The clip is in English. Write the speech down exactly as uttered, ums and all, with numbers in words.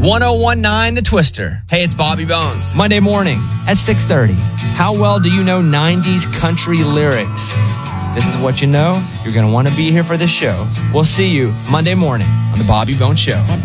ten nineteen The Twister. Hey, it's Bobby Bones. Monday morning at six thirty. How well do you know nineties country lyrics? This is what you know. You're going to want to be here for this show. We'll see you Monday morning on The Bobby Bones Show.